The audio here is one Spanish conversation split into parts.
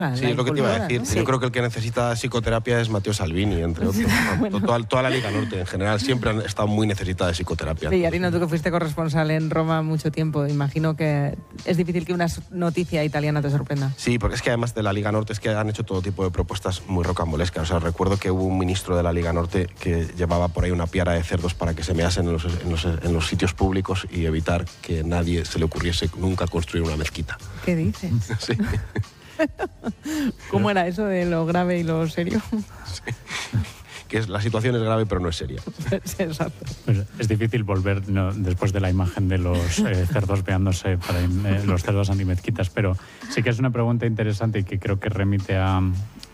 Sí, es lo que te iba a decir. ¿No? Yo creo que el que necesita psicoterapia es Matteo Salvini, entre otros. Bueno. Toda la Liga Norte en general siempre han estado muy necesitada de psicoterapia. Sí, Arino, tú que fuiste corresponsal en Roma mucho tiempo, imagino que es difícil que una noticia italiana te sorprenda. Sí, porque es que además de la Liga Norte es que han hecho todo tipo de propuestas muy rocambolescas. O sea, recuerdo que hubo un ministro de la Liga Norte que llevaba por ahí una piara de cerdos para que se measen en los sitios públicos y evitar que nadie se le ocurriese nunca construir una mezquita. ¿Qué dices? Sí. ¿Cómo era eso de lo grave y lo serio? Sí. Que la situación es grave pero no es seria. Sí, exacto. Pues es difícil volver después de la imagen de los cerdos veándose para los cerdos antimezquitas, pero sí que es una pregunta interesante y que creo que remite a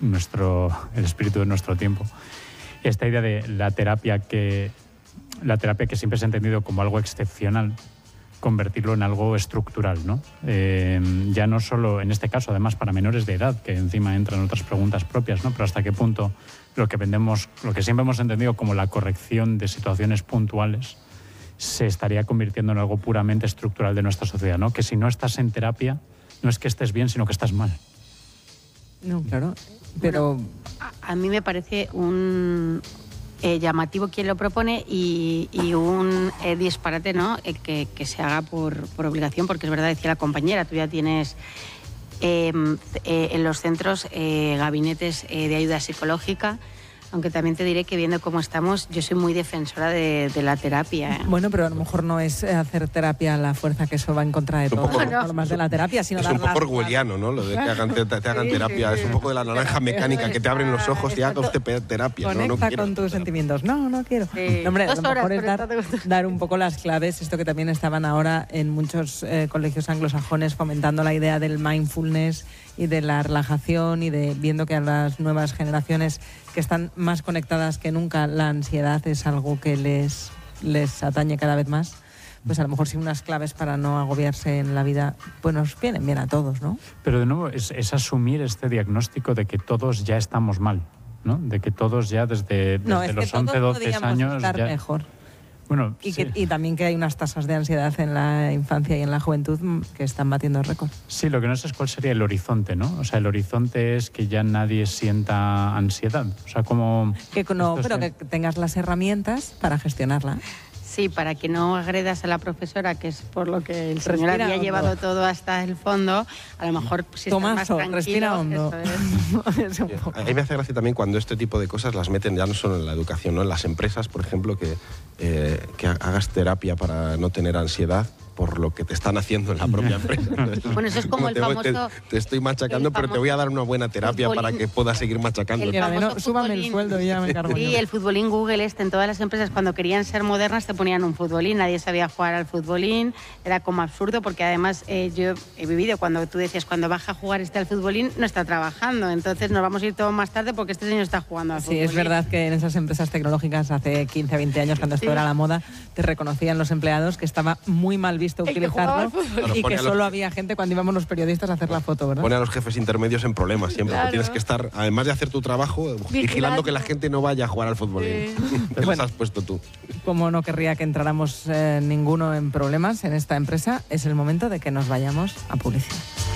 el espíritu de nuestro tiempo. Esta idea de la terapia que siempre se ha entendido como algo excepcional, convertirlo en algo estructural, ¿no? Ya no solo, en este caso, además, para menores de edad, que encima entran otras preguntas propias, ¿no? Pero hasta qué punto lo que siempre hemos entendido como la corrección de situaciones puntuales se estaría convirtiendo en algo puramente estructural de nuestra sociedad, ¿no? Que si no estás en terapia, no es que estés bien, sino que estás mal. No, claro, pero... Bueno, a mí me parece un... llamativo quien lo propone y un disparate, ¿no? Que se haga por obligación, porque es verdad, decía la compañera, tú ya tienes en los centros gabinetes de ayuda psicológica, aunque también te diré que viendo cómo estamos, yo soy muy defensora de la terapia. Bueno, pero a lo mejor no es hacer terapia a la fuerza, que eso va en contra de todas las normas de la terapia, sino es un poco orwelliano, ¿no? Lo de que te hagan terapia. Sí. Es un poco de la naranja mecánica, que te abren los ojos y haga usted terapia. Conecta con tus sentimientos. No quiero. Sí. No, hombre, a lo mejor es dar un poco las claves, esto que también estaban ahora en muchos colegios anglosajones fomentando la idea del mindfulness y de la relajación y de viendo que a las nuevas generaciones que están más conectadas que nunca la ansiedad es algo que les atañe cada vez más, pues a lo mejor sí unas claves para no agobiarse en la vida, pues nos vienen bien a todos, ¿no? Pero de nuevo es asumir este diagnóstico de que todos ya estamos mal, ¿no? De que todos ya desde los 11, 12 años estar ya... mejor. Bueno, y también que hay unas tasas de ansiedad en la infancia y en la juventud que están batiendo récord. Sí, lo que no sé es cuál sería el horizonte, ¿no? O sea, el horizonte es que ya nadie sienta ansiedad. O sea, como... Que tengas las herramientas para gestionarla. Sí, para que no agredas a la profesora, que es por lo que el señor había llevado todo hasta el fondo, a lo mejor si estás más tranquilo... respira hondo. A mí me hace gracia también cuando este tipo de cosas las meten ya no solo en la educación, ¿no? En las empresas, por ejemplo, que hagas terapia para no tener ansiedad por lo que te están haciendo en la propia empresa. Bueno, eso es como el famoso... Te estoy machacando, pero te voy a dar una buena terapia para que puedas seguir machacando. Súbame el sueldo y ya me encargo. Sí, el futbolín Google en todas las empresas cuando querían ser modernas te ponían un futbolín, nadie sabía jugar al futbolín, era como absurdo porque además yo he vivido cuando tú decías cuando baja a jugar al futbolín no está trabajando, entonces nos vamos a ir todo más tarde porque este señor está jugando al futbolín. Sí, es verdad que en esas empresas tecnológicas hace 15, 20 años cuando esto era la moda, te reconocían los empleados que estaba muy mal visto utilizarlo y que solo había gente cuando íbamos los periodistas a hacer la foto, ¿verdad? Pone a los jefes intermedios en problemas siempre. Claro. Tienes que estar, además de hacer tu trabajo, vigilando que la gente no vaya a jugar al fútbol. ¿Qué les has puesto tú? Como no querría que entráramos ninguno en problemas en esta empresa, es el momento de que nos vayamos a publicidad.